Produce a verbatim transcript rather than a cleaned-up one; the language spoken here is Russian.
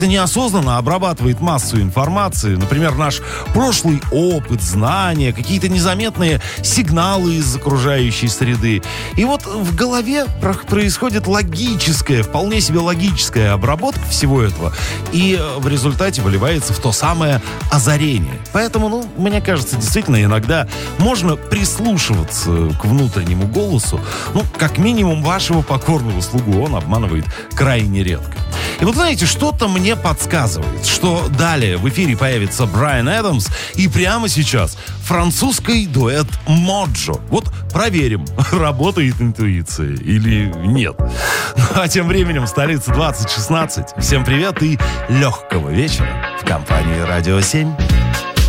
неосознанно обрабатывает массу информации, например, наш прошлый опыт, знания, какие-то незаметные сигналы из окружающей среды. И вот в голове происходит логическая, вполне себе логическая обработка всего этого, и в результате выливается в то самое озарение. Поэтому, ну, мне кажется, действительно, иногда можно прислушиваться к внутреннему голосу, ну, как минимум, вашего покорного слугу, он обманывает крайне редко. И вот знаете, что-то мне подсказывает, что далее в эфире появится Брайан Адамс, и прямо сейчас французский дуэт Моджо. Вот проверим, работает интуиция или нет. Ну а тем временем столица двадцать шестнадцать. Всем привет и легкого вечера в компании Радио семь.